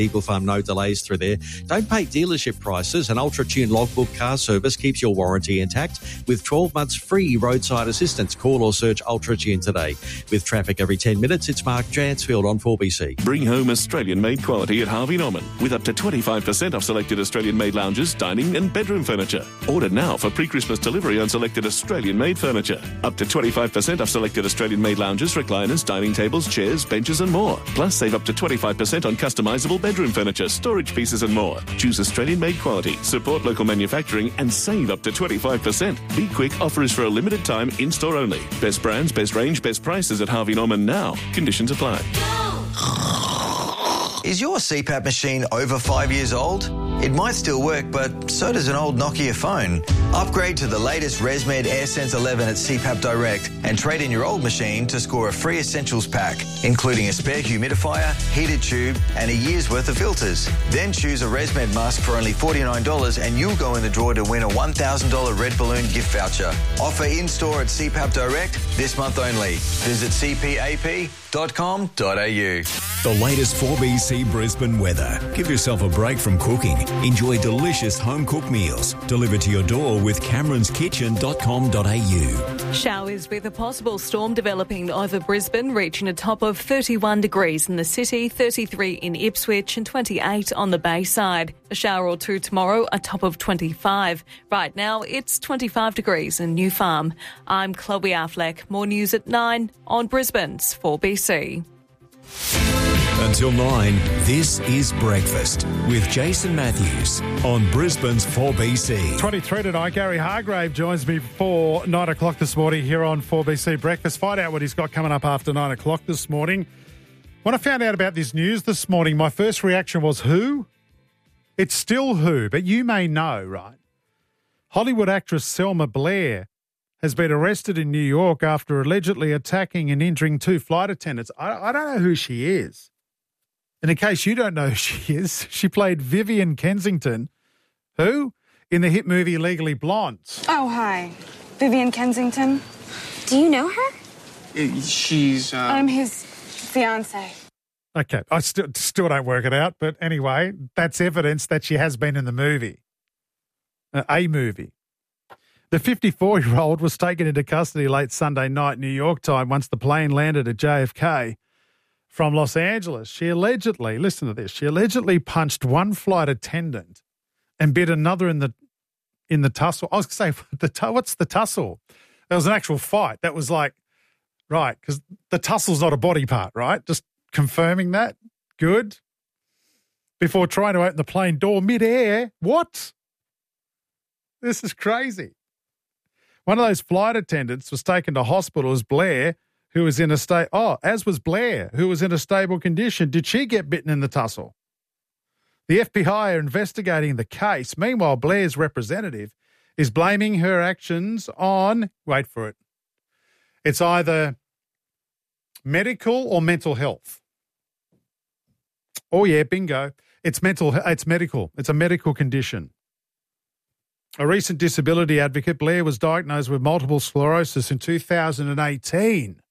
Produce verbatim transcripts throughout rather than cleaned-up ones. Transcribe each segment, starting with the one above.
Eagle Farm, no delays through there. Don't pay dealership prices. An UltraTune logbook car service keeps your warranty intact with twelve months free roadside assistance. Call or search UltraTune today. With traffic every ten minutes, it's Mark Jansfield on four B C. Bring home Australian-made quality at Harvey Norman with up to twenty-five percent off selected Australian-made lounges, dining and bedroom furniture. Order now for pre-Christmas delivery on selected Australian-made furniture. Up to twenty-five percent off selected Australian-made lounges, recliners, dining tables, chairs, benches and more. Plus, save up to twenty-five percent on customisable bedroom furniture, storage pieces and more. Choose Australian-made quality, support local manufacturing and save up to twenty-five percent. Be quick, offer is for a limited time, in-store only. Best brands, best range, best prices at Harvey Norman now. Conditions apply. Is your C PAP machine over five years old? It might still work, but so does an old Nokia phone. Upgrade to the latest ResMed AirSense eleven at C PAP Direct and trade in your old machine to score a free essentials pack, including a spare humidifier, heated tube and a year's worth of filters. Then choose a ResMed mask for only forty-nine dollars and you'll go in the draw to win a one thousand dollars Red Balloon gift voucher. Offer in-store at C PAP Direct this month only. Visit c p a p dot com dot a u. The latest four B C Brisbane weather. Give yourself a break from cooking. Enjoy delicious home-cooked meals delivered to your door with camerons kitchen dot com dot a u. Showers with a possible storm developing over Brisbane, reaching a top of thirty-one degrees in the city, thirty-three in Ipswich and twenty-eight on the Bayside. A shower or two tomorrow, a top of twenty-five. Right now, it's twenty-five degrees in New Farm. I'm Chloe Affleck. More news at nine on Brisbane's four B C. Until nine, this is Breakfast with Jason Matthews on Brisbane's four B C. twenty-three tonight, Gary Hargrave joins me for nine o'clock this morning here on four B C Breakfast. Find out what he's got coming up after nine o'clock this morning. When I found out about this news this morning, my first reaction was who? It's still who, but you may know, right? Hollywood actress Selma Blair has been arrested in New York after allegedly attacking and injuring two flight attendants. I, I don't know who she is. And in case you don't know who she is, she played Vivian Kensington, who? In the hit movie Legally Blonde. Oh, hi. Vivian Kensington. Do you know her? She's... Uh... I'm his fiancée. Okay, I still, still don't work it out, but anyway, that's evidence that she has been in the movie, uh, a movie. The fifty-four-year-old was taken into custody late Sunday night New York time once the plane landed at J F K from Los Angeles. She allegedly, listen to this, she allegedly punched one flight attendant and bit another in the in the tussle. I was going to say, the what's the tussle? There was an actual fight. That was like, right, because the tussle's not a body part, right? Just confirming that. Good. Before trying to open the plane door mid-air. What? This is crazy. One of those flight attendants was taken to hospital as Blair, who was in a state, oh, as was Blair, who was in a stable condition. Did she get bitten in the tussle? The F B I are investigating the case. Meanwhile, Blair's representative is blaming her actions on, wait for it, it's either medical or mental health. Oh, yeah, bingo. It's mental. It's medical. It's a medical condition. A recent disability advocate, Blair was diagnosed with multiple sclerosis in two thousand eighteen.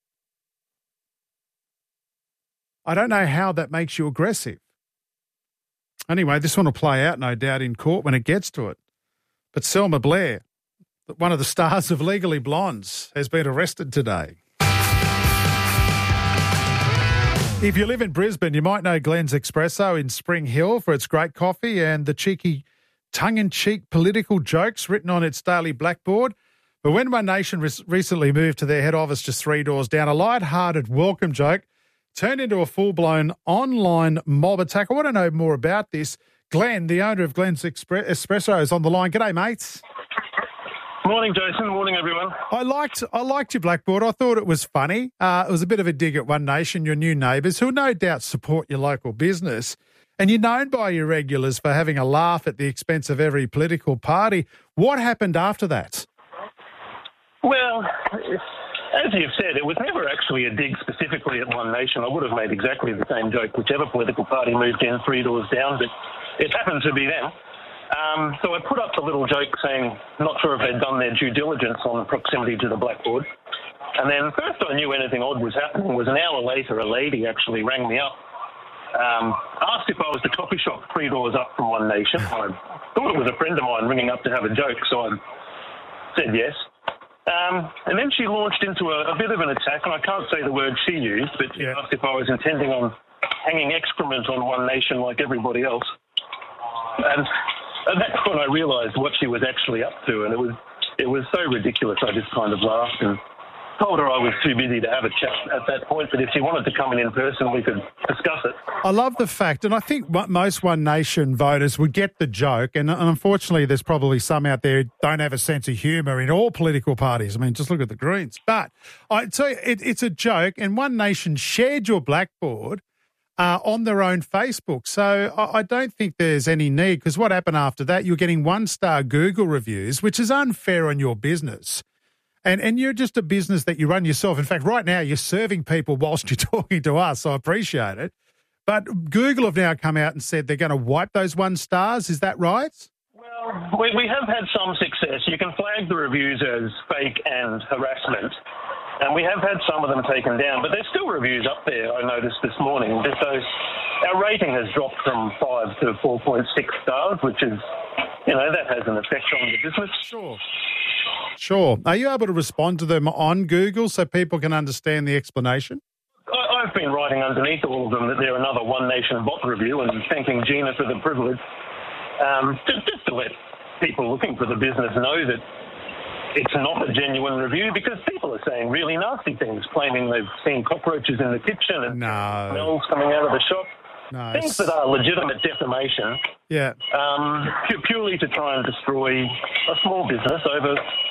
I don't know how that makes you aggressive. Anyway, this one will play out, no doubt, in court when it gets to it. But Selma Blair, one of the stars of Legally Blondes, has been arrested today. If you live in Brisbane, you might know Glenn's Espresso in Spring Hill for its great coffee and the cheeky tongue-in-cheek political jokes written on its daily blackboard. But when One Nation re- recently moved to their head office just three doors down, a light-hearted welcome joke turned into a full-blown online mob attack. I want to know more about this. Glenn, the owner of Glenn's Expre- Espresso, is on the line. G'day, mates. Morning, Jason. Morning, everyone. I liked I liked your blackboard. I thought it was funny. Uh, it was a bit of a dig at One Nation, your new neighbours, who no doubt support your local business. And you're known by your regulars for having a laugh at the expense of every political party. What happened after that? Well, as you've said, it was never actually a dig specifically at One Nation. I would have made exactly the same joke, whichever political party moved in three doors down, but it happened to be them. Um, so I put up the little joke saying, not sure if they'd done their due diligence on proximity to the blackboard. And then first I knew anything odd was happening was an hour later a lady actually rang me up um, asked if I was the coffee shop three doors up from One Nation. I thought it was a friend of mine ringing up to have a joke, so I said yes. Um, and then she launched into a, a bit of an attack, and I can't say the word she used, but she Yeah. asked if I was intending on hanging excrement on One Nation like everybody else. And at that point I realised what she was actually up to, and it was it was so ridiculous I just kind of laughed and told her I was too busy to have a chat at that point, but if she wanted to come in in person, we could discuss it. I love the fact, and I think mo- most One Nation voters would get the joke, and, and unfortunately there's probably some out there who don't have a sense of humour in all political parties. I mean, just look at the Greens. But I tell you, it, it's a joke, and One Nation shared your blackboard uh, on their own Facebook. So I, I don't think there's any need, because what happened after that, you're getting one-star Google reviews, which is unfair on your business. And and you're just a business that you run yourself. In fact, right now you're serving people whilst you're talking to us. So I appreciate it. But Google have now come out and said they're going to wipe those one stars. Is that right? Well, we, we have had some success. You can flag the reviews as fake and harassment. And we have had some of them taken down, but there's still reviews up there, I noticed this morning. So our rating has dropped from five to four point six stars, which is, you know, that has an effect on the business. Sure. Sure. Are you able to respond to them on Google so people can understand the explanation? I, I've been writing underneath all of them that they're another One Nation bot review and thanking Gina for the privilege, um, just, just to let people looking for the business know that it's not a genuine review, because people are saying really nasty things, claiming they've seen cockroaches in the kitchen and No. smells coming out of the shop. No. Things that are legitimate defamation, Yeah. um, pu- purely to try and destroy a small business over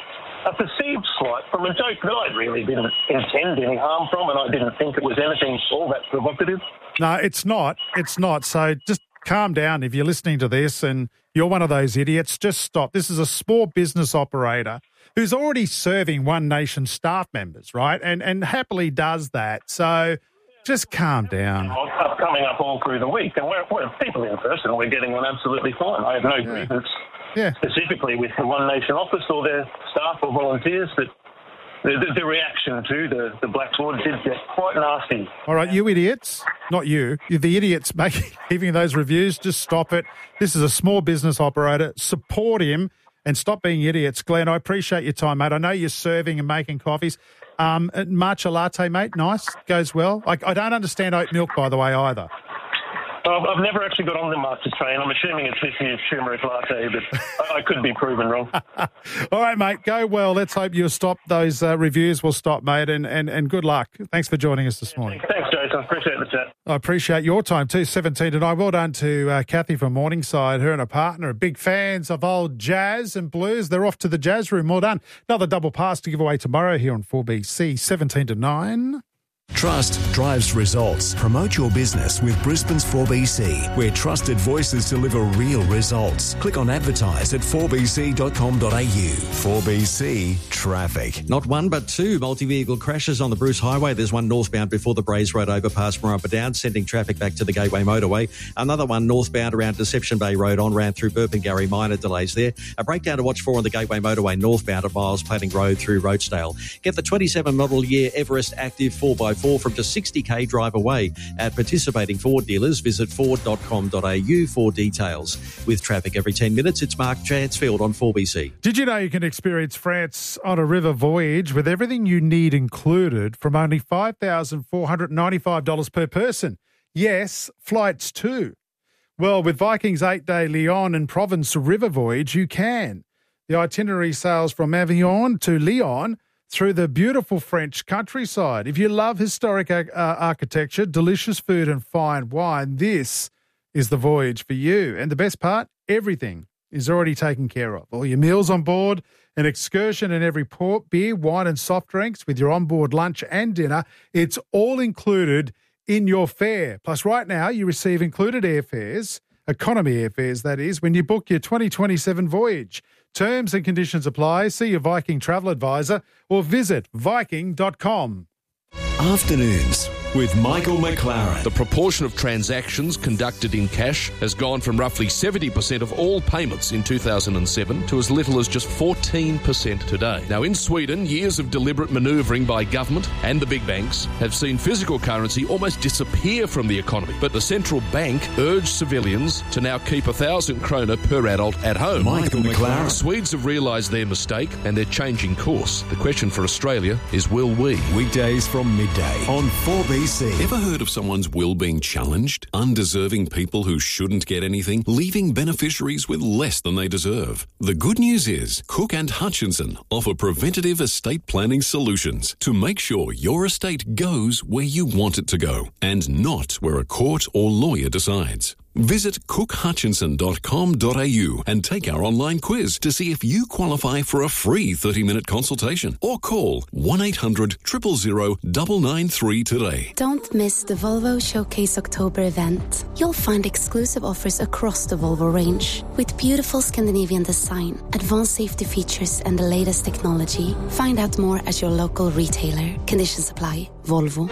a perceived slight from a joke that I really didn't intend any harm from, and I didn't think it was anything all that provocative. No, it's not. It's not. So just calm down. If you're listening to this and you're one of those idiots, just stop. This is a small business operator who's already serving One Nation staff members, right? And and happily does that. So just calm down. Up, coming up all through the week, and we're, we're people in person, we're getting on absolutely fine. I have no Yeah. grievance Yeah. specifically with the One Nation office or their staff or volunteers, but the, the, the reaction to the, the blackboard did get quite nasty. All right, you idiots, not you, you're the idiots making giving those reviews, just stop it. This is a small business operator. Support him and stop being idiots. Glenn, I appreciate your time, mate. I know you're serving and making coffees. Um, matcha latte, mate, nice, goes well. I, I don't understand oat milk, by the way, either. I've, I've never actually got on the master train. I'm assuming it's this year's turmeric latte, but I, I could be proven wrong. All right, mate, go well. Let's hope you'll stop those uh, reviews. Will stop, mate, and, and, and good luck. Thanks for joining us this morning. Thanks, Jason. Appreciate the chat. I appreciate your time too, seventeen tonight. Well done to uh, Kathy from Morningside. Her and her partner are big fans of old jazz and blues. They're off to the jazz room. Well done. Another double pass to give away tomorrow here on four B C, seventeen to nine. Trust drives results. Promote your business with Brisbane's four B C, where trusted voices deliver real results. Click on advertise at four b c dot com dot a u. four B C Traffic. Not one, but two multi-vehicle crashes on the Bruce Highway. There's one northbound before the Braes Road overpass Murrumba Down, sending traffic back to the Gateway Motorway. Another one northbound around Deception Bay Road on, ran through Burpengary. Minor delays there. A breakdown to watch for on the Gateway Motorway northbound at Miles Planning Road through Roachdale. Get the twenty-seven model year Everest Active four by four from just sixty k drive away at participating Ford dealers. Visit ford dot com dot a u for details. With traffic every ten minutes, it's Mark Chansfield on four B C. Did you know you can experience France on a river voyage with everything you need included from only five thousand four hundred ninety-five dollars per person? Yes, flights too. Well, with Viking's eight-day Lyon and Provence river voyage, you can. The itinerary sails from Avignon to Lyon through the beautiful French countryside. If you love historic uh, architecture, delicious food and fine wine, this is the voyage for you. And the best part, everything is already taken care of. All your meals on board, an excursion in every port, beer, wine and soft drinks with your onboard lunch and dinner. It's all included in your fare. Plus, right now, you receive included airfares, economy airfares, that is, when you book your twenty twenty-seven voyage. Terms and conditions apply. See your Viking travel advisor or visit viking dot com. Afternoons with Michael McLaren. The proportion of transactions conducted in cash has gone from roughly seventy percent of all payments in two thousand seven to as little as just fourteen percent today. Now, in Sweden, years of deliberate manoeuvring by government and the big banks have seen physical currency almost disappear from the economy. But the central bank urged civilians to now keep a thousand krona per adult at home. Michael McLaren. Swedes have realised their mistake and they're changing course. The question for Australia is, will we? Weekdays from midday on four B C. Ever heard of someone's will being challenged? Undeserving people who shouldn't get anything, leaving beneficiaries with less than they deserve. The good news is Cook and Hutchinson offer preventative estate planning solutions to make sure your estate goes where you want it to go and not where a court or lawyer decides. Visit cook hutchinson dot com dot a u and take our online quiz to see if you qualify for a free thirty-minute consultation or call one eight hundred, zero zero zero, nine nine three today. Don't miss the Volvo Showcase October event. You'll find exclusive offers across the Volvo range with beautiful Scandinavian design, advanced safety features and the latest technology. Find out more at your local retailer. Conditions apply. Volvo.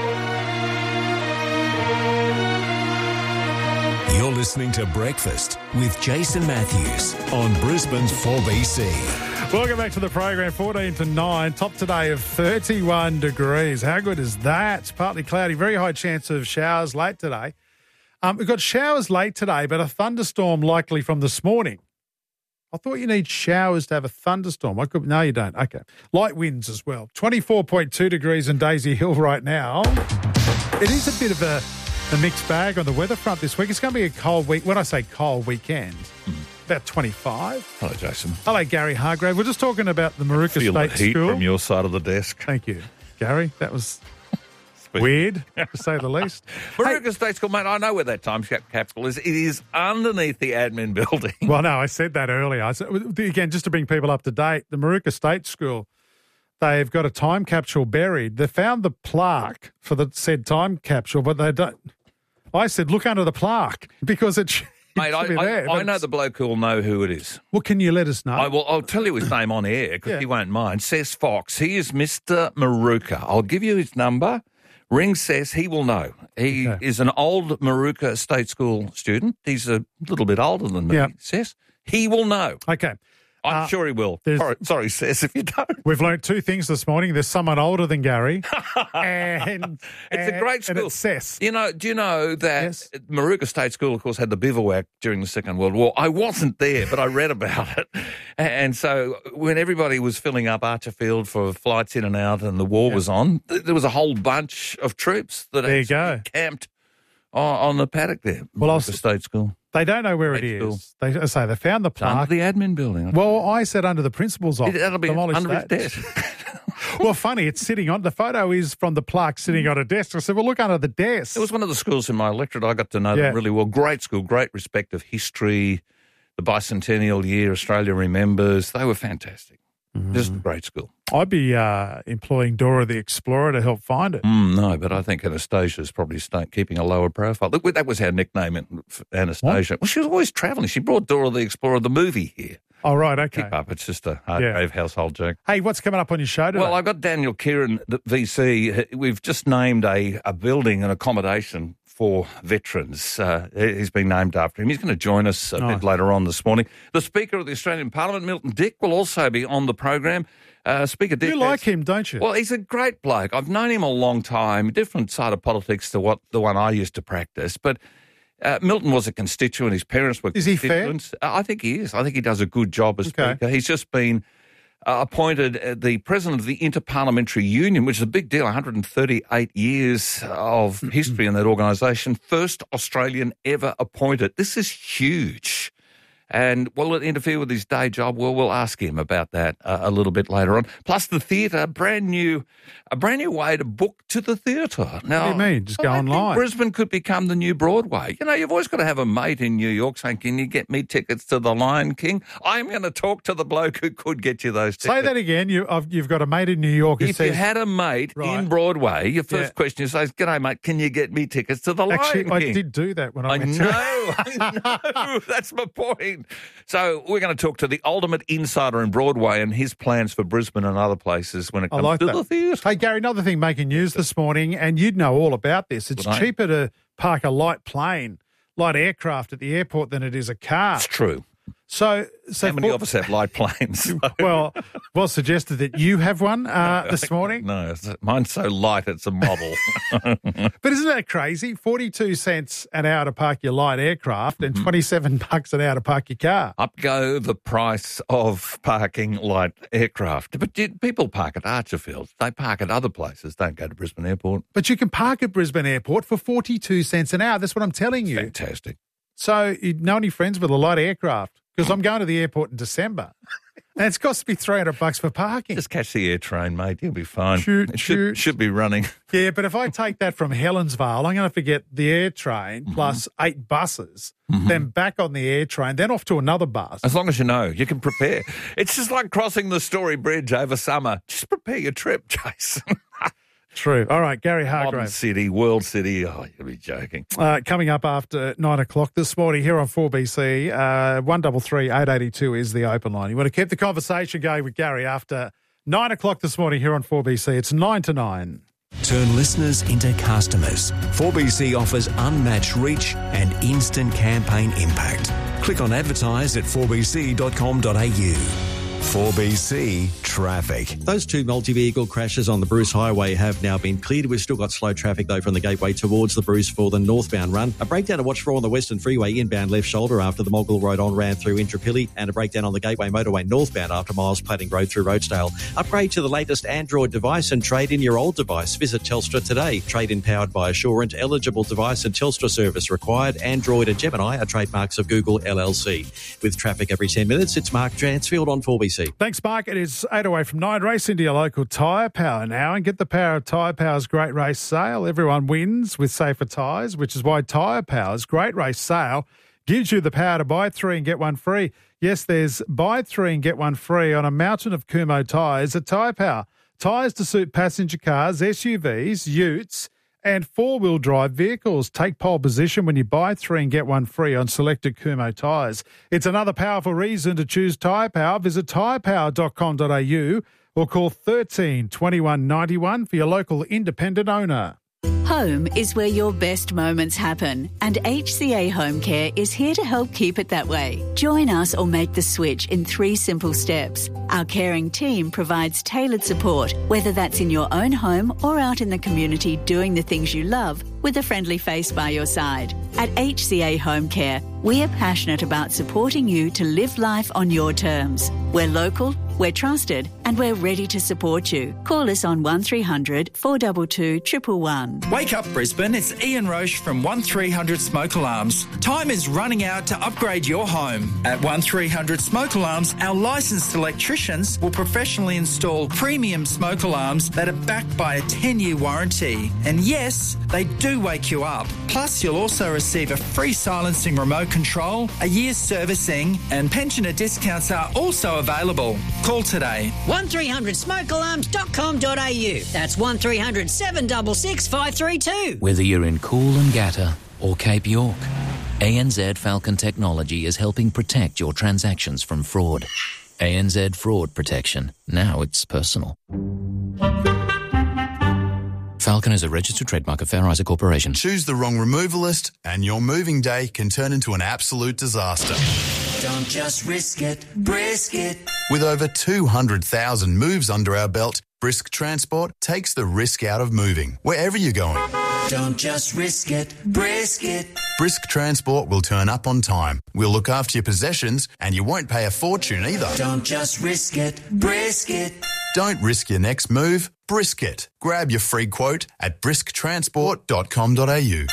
You're listening to Breakfast with Jason Matthews on Brisbane's four B C. Welcome back to the program. fourteen to nine, top today of thirty-one degrees. How good is that? It's partly cloudy, very high chance of showers late today. Um, we've got showers late today, but a thunderstorm likely from this morning. I thought you need showers to have a thunderstorm. I could, no, you don't. Okay. Light winds as well. twenty-four point two degrees in Daisy Hill right now. It is a bit of a... The mixed bag on the weather front this week. It's going to be a cold week. When I say cold weekend, mm. about twenty-five. Hello, Jason. Hello, Gary Hargrave. We're just talking about the Maruka Feel State the heat School. From your side of the desk. Thank you, Gary. That was weird, to say the least. Maruka hey, State School, mate, I know where that time capsule is. It is underneath the admin building. Well, no, I said that earlier. I said, again, just to bring people up to date, the Maruka State School, they've got a time capsule buried. They found the plaque for the said time capsule, but they don't... I said, look under the plaque because it should Mate, I, be there. I, I know the bloke who will know who it is. Well, can you let us know? I will, I'll tell you his name on air because yeah. he won't mind. Sess Fox. He is Mister Maruka. I'll give you his number. Ring Sess. He will know. He okay. is an old Maruka State School student. He's a little bit older than me, yeah. Sess. He will know. Okay. I'm uh, sure he will. Sorry, sorry, Sess, if you don't. We've learnt two things this morning. There's someone older than Gary. and It's and, a great school. And it's Sess. You know, do you know that yes. Maruka State School, of course, had the bivouac during the Second World War? I wasn't there, but I read about it. And so when everybody was filling up Archerfield for flights in and out and the war yep. was on, there was a whole bunch of troops that there you go. camped on, on the paddock there. Well, Maruka was, State School. They don't know where State it is. School. They I say they found the plaque. Under the admin building. Well, I said under the principal's office. That'll be under his desk. Well, funny, it's sitting on, the photo is from the plaque sitting on a desk. I said, well, look under the desk. It was one of the schools in my electorate. I got to know yeah. them really well. Great school, great respect of history, the bicentennial year Australia remembers. They were fantastic. Mm. Just a great school. I'd be uh, employing Dora the Explorer to help find it. Mm, no, but I think Anastasia's probably stay, keeping a lower profile. Look, that was our nickname, Anastasia. What? Well, she was always travelling. She brought Dora the Explorer, the movie, here. Oh, right, okay. Keep up. It's just a Hargrave yeah. household joke. Hey, what's coming up on your show today? Well, I've got Daniel Kieran, the V C. We've just named a, a building and accommodation for veterans. Uh, he's been named after him. He's going to join us a nice. bit later on this morning. The Speaker of the Australian Parliament, Milton Dick, will also be on the program. Uh, Speaker Dick. You like him, don't you? Well, he's a great bloke. I've known him a long time, different side of politics to what the one I used to practice. But uh, Milton was a constituent. His parents were is constituents. Is he fair? Uh, I think he is. I think he does a good job as okay. Speaker. He's just been uh, appointed uh, the President of the Interparliamentary Union, which is a big deal, one hundred thirty-eight years of history in that organisation. First Australian ever appointed. This is huge. And will it interfere with his day job? Well, we'll ask him about that uh, a little bit later on. Plus the theatre, brand new, a brand new way to book to the theatre. Now, what do you mean? Just go I online. Think Brisbane could become the new Broadway. You know, you've always got to have a mate in New York saying, can you get me tickets to The Lion King? I'm going to talk to the bloke who could get you those tickets. Say that again. You, I've, you've got a mate in New York who if says... If you had a mate right. in Broadway, your first yeah. question is, g'day, mate, can you get me tickets to The Actually, Lion King? I did do that when I, I went know, to... I know. That's my point. point. So we're going to talk to the ultimate insider in Broadway and his plans for Brisbane and other places when it I comes like to that. the theatre. Hey, Gary, another thing making news this morning, and you'd know all about this. It's Would I? cheaper to park a light plane, light aircraft at the airport than it is a car. It's true. So, so How many for- of us have light planes? well, well suggested that you have one uh, this morning. No, it's- mine's so light it's a model. But isn't that crazy? forty-two cents an hour to park your light aircraft and twenty-seven bucks an hour to park your car. Up go the price of parking light aircraft. But did people park at Archerfield? They park at other places. Don't go to Brisbane Airport. But you can park at Brisbane Airport for forty-two cents an hour. That's what I'm telling you. Fantastic. So you know any friends with a light aircraft? Because I'm going to the airport in December. And it's cost me three hundred bucks for parking. Just catch the air train, mate. You'll be fine. Shoot, it should, shoot. should be running. Yeah, but if I take that from Helensvale, I'm going to have to get the air train plus eight buses, then back on the air train, then off to another bus. As long as you know, you can prepare. It's just like crossing the Story Bridge over summer. Just prepare your trip, Jason. True. All right, Gary Modern Hargrave. City, World City. Oh, you'll be joking. Uh, coming up after nine o'clock this morning here on four B C, uh, one three three, eight eight two is the open line. You want to keep the conversation going with Gary after nine o'clock this morning here on four B C. It's nine to nine. Turn listeners into customers. four B C offers unmatched reach and instant campaign impact. Click on advertise at four b c dot com dot a u. four B C Traffic. Those two multi-vehicle crashes on the Bruce Highway have now been cleared. We've still got slow traffic, though, from the gateway towards the Bruce for the northbound run. A breakdown to watch for on the Western Freeway inbound left shoulder after the Mogul Road on-ramp through Intrapilli, and a breakdown on the Gateway Motorway northbound after Miles Plating Road through Roachdale. Upgrade to the latest Android device and trade in your old device. Visit Telstra today. Trade in powered by Assurant. Eligible device and Telstra service required. Android and Gemini are trademarks of Google L L C. With traffic every ten minutes, it's Mark Dransfield on four B C. Thanks, Mark. It is eight away from nine. Race into your local Tyre Power now and get the power of Tyre Power's Great Race Sale. Everyone wins with safer tyres, which is why Tyre Power's Great Race Sale gives you the power to buy three and get one free. Yes, there's buy three and get one free on a mountain of Kumho tyres at Tyre Power. Tyres to suit passenger cars, S U Vs, utes, and four-wheel drive vehicles. Take pole position when you buy three and get one free on selected Kumho tyres. It's another powerful reason to choose Tyre Power. Visit tyre power dot com dot a u or call thirteen twenty-one ninety-one for your local independent owner. Home is where your best moments happen, and H C A Home Care is here to help keep it that way. Join us or make the switch in three simple steps. Our caring team provides tailored support, whether that's in your own home or out in the community doing the things you love with a friendly face by your side. At H C A Home Care, we are passionate about supporting you to live life on your terms. We're local, we're trusted, and we're ready to support you. Call us on one three hundred, four two two, one one one. Wake up, Brisbane. It's Ian Roche from one three hundred Smoke Alarms. Time is running out to upgrade your home. At one three hundred Smoke Alarms, our licensed electricians will professionally install premium smoke alarms that are backed by a ten-year warranty. And yes, they do wake you up. Plus, you'll also receive a free silencing remote control, a year's servicing, and pensioner discounts are also available. Call today. one three hundred smoke alarms dot com dot a u. That's one three hundred, seven six six, five three two. Whether you're in Coolangatta or Cape York, A N Z Falcon Technology is helping protect your transactions from fraud. A N Z Fraud Protection. Now it's personal. Falcon is a registered trademark of Fair Isaac Corporation. Choose the wrong removalist and your moving day can turn into an absolute disaster. Don't just risk it, brisk it. With over two hundred thousand moves under our belt, Brisk Transport takes the risk out of moving, wherever you're going. Don't just risk it, brisk it. Brisk Transport will turn up on time. We'll look after your possessions and you won't pay a fortune either. Don't just risk it, brisk it. Don't risk your next move, brisk it. Grab your free quote at brisk transport dot com dot a u.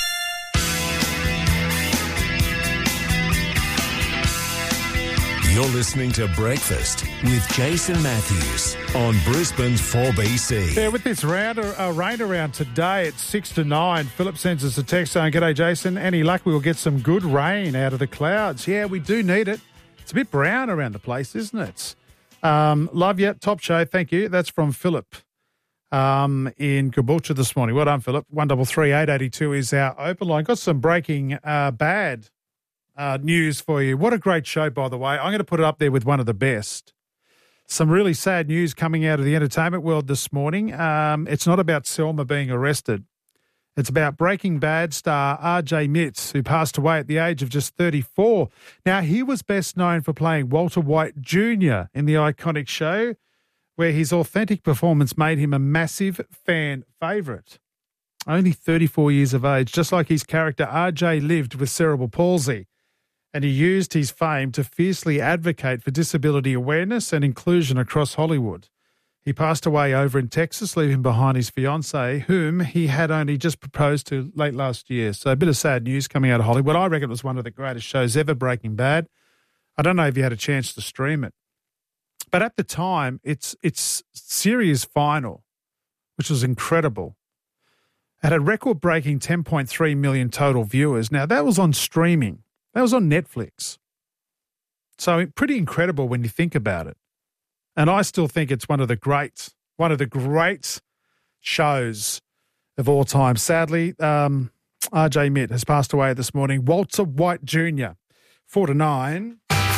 You're listening to Breakfast with Jason Matthews on Brisbane's four B C. Yeah, with this round, uh, rain around today at six to nine, Philip sends us a text saying, "G'day, Jason. Any luck we will get some good rain out of the clouds?" Yeah, we do need it. It's a bit brown around the place, isn't it? Um, love you. Top show. Thank you. That's from Philip um, in Caboolture this morning. Well done, Philip. one three three, eight eight two is our open line. Got some breaking uh, bad uh, news for you. What a great show, by the way. I'm going to put it up there with one of the best. Some really sad news coming out of the entertainment world this morning. Um, it's not about Selma being arrested. It's about Breaking Bad star R J Mitz, who passed away at the age of just thirty-four. Now, he was best known for playing Walter White Junior in the iconic show, where his authentic performance made him a massive fan favourite. Only thirty-four years of age, just like his character, R J lived with cerebral palsy, and he used his fame to fiercely advocate for disability awareness and inclusion across Hollywood. He passed away over in Texas, leaving behind his fiancée, whom he had only just proposed to late last year. So a bit of sad news coming out of Hollywood. I reckon it was one of the greatest shows ever, Breaking Bad. I don't know if you had a chance to stream it. But at the time, its its series final, which was incredible, had a record-breaking ten point three million total viewers. Now, that was on streaming. That was on Netflix. So pretty incredible when you think about it. And I still think it's one of the great, one of the great shows of all time. Sadly, um, R J Mitt has passed away this morning. Walter White Junior, four to nine.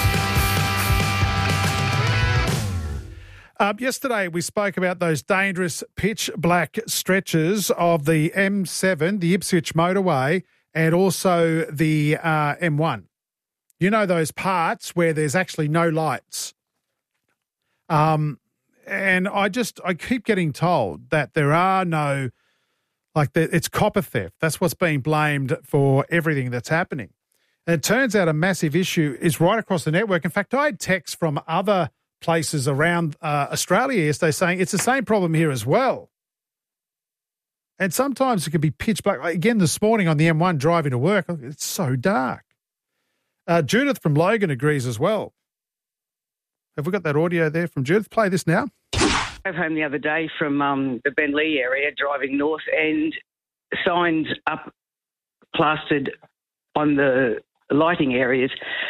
Uh, yesterday, we spoke about those dangerous pitch black stretches of the M seven, the Ipswich motorway, and also the uh, M one. You know, those parts where there's actually no lights. Um, and I just, I keep getting told that there are no, like, the, it's copper theft. That's what's being blamed for everything that's happening. And it turns out a massive issue is right across the network. In fact, I had texts from other places around uh, Australia yesterday saying it's the same problem here as well. And sometimes it can be pitch black. Again, this morning on the M one driving to work, it's so dark. Uh, Judith from Logan agrees as well. Have we got that audio there from Judith? Play this now. I drove home the other day from um, the Bentley area, driving north, and signs up plastered on the lighting areas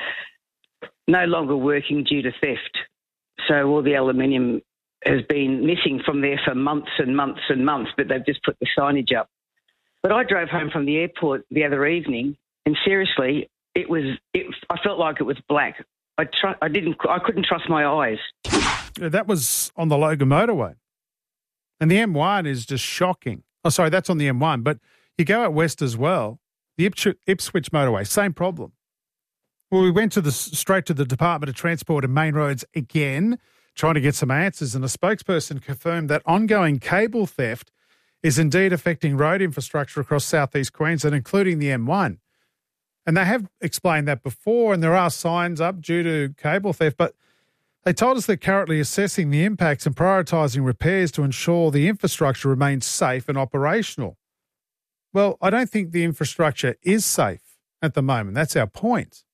no longer working due to theft. So all the aluminium has been missing from there for months and months and months, but they've just put the signage up. But I drove home from the airport the other evening, and seriously, it was. It, I felt like it was black. I tr- I didn't. I couldn't trust my eyes. That was on the Logan motorway, and the M one is just shocking. Oh, sorry, that's on the M one, but you go out west as well. The Ipswich, Ipswich motorway, same problem. Well, we went to the straight to the Department of Transport and Main Roads again, trying to get some answers, and a spokesperson confirmed that ongoing cable theft is indeed affecting road infrastructure across southeast Queensland, including the M one. And they have explained that before, and there are signs up due to cable theft, but they told us they're currently assessing the impacts and prioritising repairs to ensure the infrastructure remains safe and operational. Well, I don't think the infrastructure is safe at the moment. That's our point.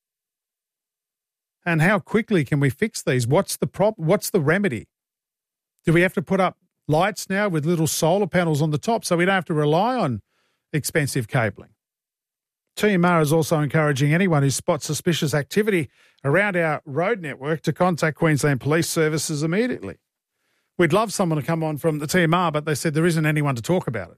And how quickly can we fix these? What's the prop? What's the remedy? Do we have to put up lights now with little solar panels on the top so we don't have to rely on expensive cabling? T M R is also encouraging anyone who spots suspicious activity around our road network to contact Queensland Police Services immediately. We'd love someone to come on from the T M R, but they said there isn't anyone to talk about it.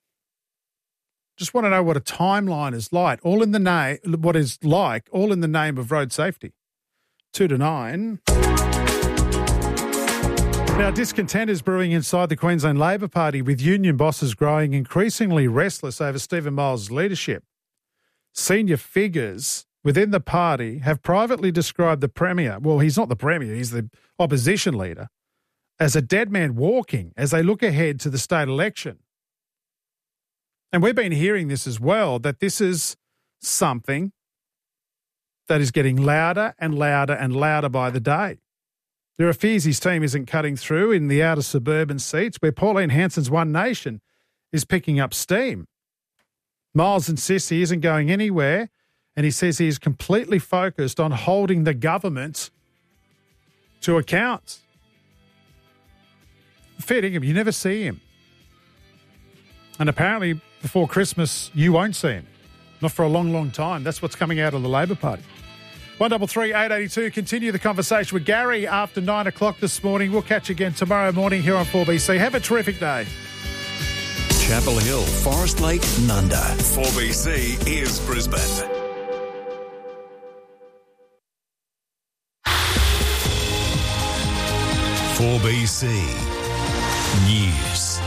Just want to know what a timeline is like, all in the name, what is like, all in the name of road safety. Two to nine. Now, discontent is brewing inside the Queensland Labor Party, with union bosses growing increasingly restless over Stephen Miles' leadership. Senior figures within the party have privately described the Premier, well, he's not the Premier, he's the opposition leader, as a dead man walking as they look ahead to the state election. And we've been hearing this as well, that this is something that is getting louder and louder and louder by the day. There are fears his team isn't cutting through in the outer suburban seats where Pauline Hanson's One Nation is picking up steam. Miles insists he isn't going anywhere, and he says he is completely focused on holding the government to account. Fair dinkum, you never see him. And apparently before Christmas, you won't see him. Not for a long, long time. That's what's coming out of the Labor Party. one double three eight eight two. Continue the conversation with Gary after nine o'clock this morning. We'll catch you again tomorrow morning here on four B C. Have a terrific day. Chapel Hill, Forest Lake, Nunda. four B C is Brisbane. four B C News.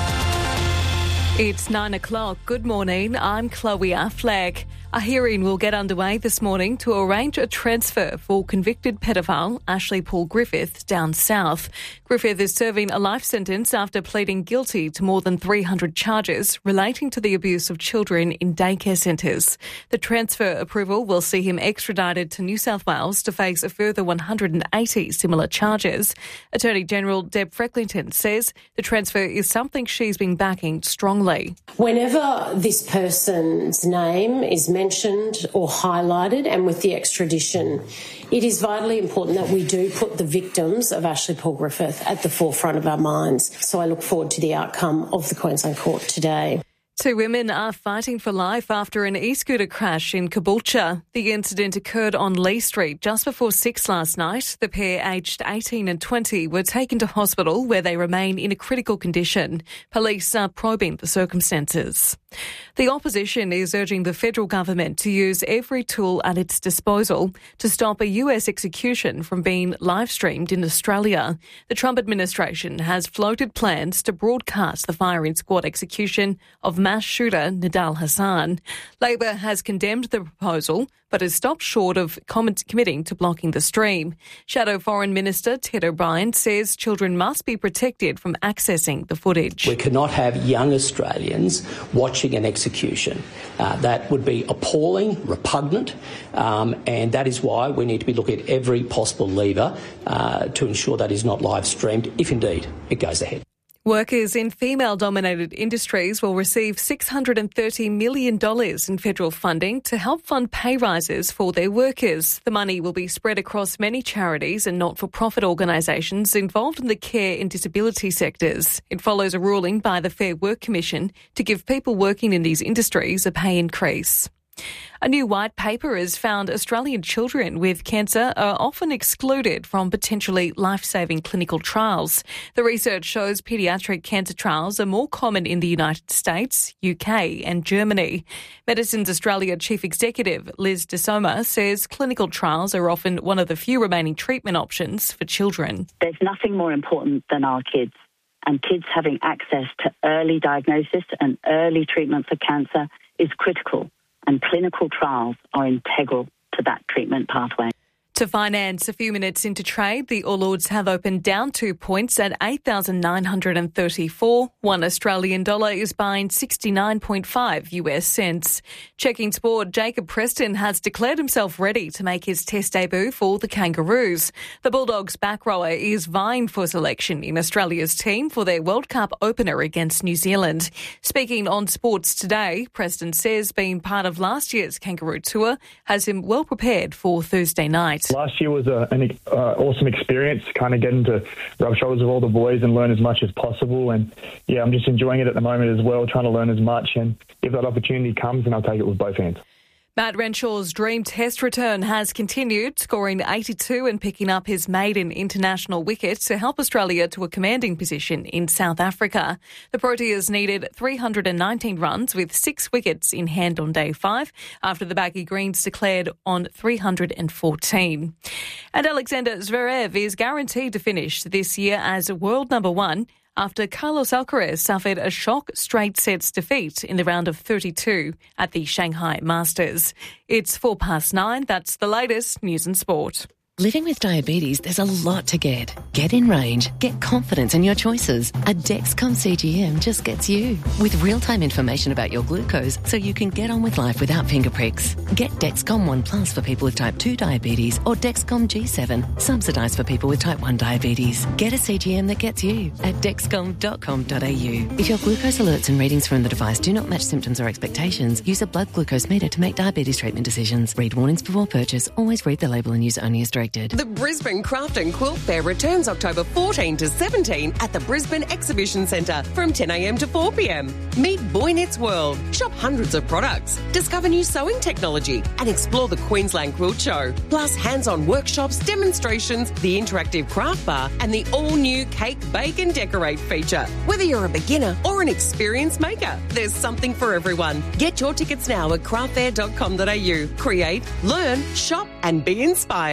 It's nine o'clock. Good morning. I'm Chloe Affleck. A hearing will get underway this morning to arrange a transfer for convicted pedophile Ashley Paul Griffith down south. Griffith is serving a life sentence after pleading guilty to more than three hundred charges relating to the abuse of children in daycare centres. The transfer approval will see him extradited to New South Wales to face a further one hundred eighty similar charges. Attorney General Deb Frecklington says the transfer is something she's been backing strongly. Whenever this person's name is mentioned or highlighted, and with the extradition, it is vitally important that we do put the victims of Ashley Paul Griffith at the forefront of our minds. So I look forward to the outcome of the Queensland Court today. Two women are fighting for life after an e-scooter crash in Caboolture. The incident occurred on Lee Street just before six last night. The pair, aged eighteen and twenty, were taken to hospital where they remain in a critical condition. Police are probing the circumstances. The opposition is urging the federal government to use every tool at its disposal to stop a U S execution from being live-streamed in Australia. The Trump administration has floated plans to broadcast the firing squad execution of mass shooter Nidal Hassan. Labor has condemned the proposal but has stopped short of committing to blocking the stream. Shadow Foreign Minister Ted O'Brien says children must be protected from accessing the footage. We cannot have young Australians watching an execution. Uh, that would be appalling, repugnant, um, and that is why we need to be looking at every possible lever uh, to ensure that is not live streamed, if indeed it goes ahead. Workers in female-dominated industries will receive six hundred thirty million dollars in federal funding to help fund pay rises for their workers. The money will be spread across many charities and not-for-profit organisations involved in the care and disability sectors. It follows a ruling by the Fair Work Commission to give people working in these industries a pay increase. A new white paper has found Australian children with cancer are often excluded from potentially life-saving clinical trials. The research shows paediatric cancer trials are more common in the United States, U K and Germany. Medicines Australia Chief Executive Liz De Soma says clinical trials are often one of the few remaining treatment options for children. There's nothing more important than our kids, and kids having access to early diagnosis and early treatment for cancer is critical. And clinical trials are integral to that treatment pathway. To finance, a few minutes into trade, the All Ords have opened down two points at eight thousand nine hundred thirty-four. One Australian dollar is buying sixty-nine point five U S cents. Checking sport, Jacob Preston has declared himself ready to make his test debut for the Kangaroos. The Bulldogs back rower is vying for selection in Australia's team for their World Cup opener against New Zealand. Speaking on Sports Today, Preston says being part of last year's Kangaroo Tour has him well prepared for Thursday night. Last year was a, an uh, awesome experience, kind of getting to rub shoulders with all the boys and learn as much as possible. And, yeah, I'm just enjoying it at the moment as well, trying to learn as much. And if that opportunity comes, then I'll take it with both hands. Matt Renshaw's dream test return has continued, scoring eighty-two and picking up his maiden international wicket to help Australia to a commanding position in South Africa. The Proteas needed three hundred nineteen runs with six wickets in hand on day five after the Baggy Greens declared on three hundred fourteen. And Alexander Zverev is guaranteed to finish this year as world number one after Carlos Alcaraz suffered a shock straight sets defeat in the round of thirty-two at the Shanghai Masters. It's four past nine. That's the latest news and sport. Living with diabetes, there's a lot to get. Get in range. Get confidence in your choices. A Dexcom C G M just gets you. With real-time information about your glucose so you can get on with life without finger pricks. Get Dexcom One Plus for people with type two diabetes or Dexcom G seven, subsidised for people with type one diabetes. Get a C G M that gets you at dexcom dot com dot a u. If your glucose alerts and readings from the device do not match symptoms or expectations, use a blood glucose meter to make diabetes treatment decisions. Read warnings before purchase. Always read the label and use only as directed. The Brisbane Craft and Quilt Fair returns October fourteenth to seventeenth at the Brisbane Exhibition Centre from ten a m to four p m. Meet Boy Knits World, shop hundreds of products, discover new sewing technology and explore the Queensland Quilt Show. Plus hands-on workshops, demonstrations, the interactive craft bar and the all-new Cake, Bake and Decorate feature. Whether you're a beginner or an experienced maker, there's something for everyone. Get your tickets now at craft fair dot com dot a u. Create, learn, shop and be inspired.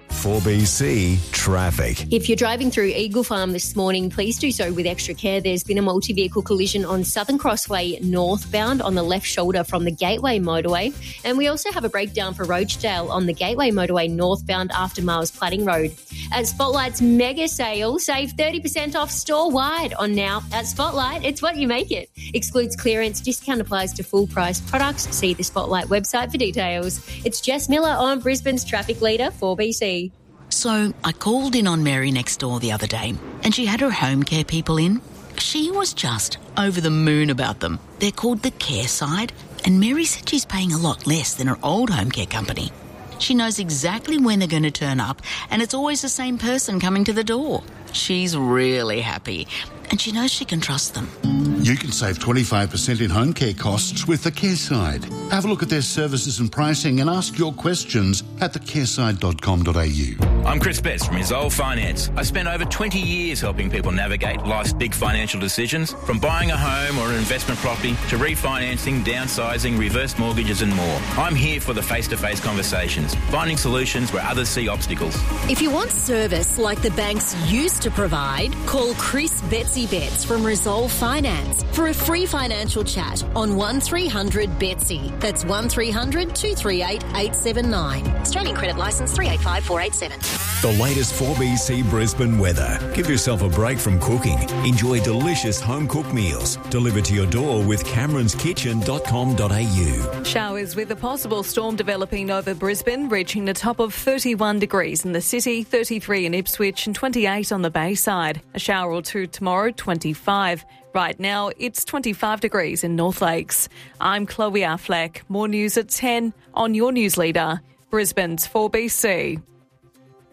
four B C Traffic. If you're driving through Eagle Farm this morning, please do so with extra care. There's been a multi-vehicle collision on Southern Crossway northbound on the left shoulder from the Gateway motorway. And we also have a breakdown for Roachdale on the Gateway motorway northbound after Miles Platting Road. At Spotlight's mega sale, save thirty percent off store-wide on Now. At Spotlight, it's what you make it. Excludes clearance. Discount applies to full-price products. See the Spotlight website for details. It's Jess Miller on Brisbane's Traffic Leader, four B C. So I called in on Mary next door the other day and she had her home care people in. She was just over the moon about them. They're called the Care Side and Mary said she's paying a lot less than her old home care company. She knows exactly when they're going to turn up and it's always the same person coming to the door. She's really happy and she knows she can trust them. You can save twenty-five percent in home care costs with the Care Side. Have a look at their services and pricing and ask your questions at the careside dot com dot a u. I'm Chris Betts from Resolve Finance. I spent over twenty years helping people navigate life's big financial decisions, from buying a home or an investment property to refinancing, downsizing, reverse mortgages and more. I'm here for the face-to-face conversations, finding solutions where others see obstacles. If you want service like the banks used to provide, call Chris Betsy Betts from Resolve Finance for a free financial chat on one three hundred Betsy. That's one three hundred two three eight eight seven nine. Australian credit licence three eight five four eight seven. The latest four B C Brisbane weather. Give yourself a break from cooking. Enjoy delicious home-cooked meals delivered to your door with camerons kitchen dot com dot a u. Showers with a possible storm developing over Brisbane, reaching the top of thirty-one degrees in the city, thirty-three in Ipswich and twenty-eight on the Bayside. A shower or two tomorrow, twenty-five. Right now, it's twenty-five degrees in North Lakes. I'm Chloe Affleck. More news at ten on your news leader, Brisbane's four B C.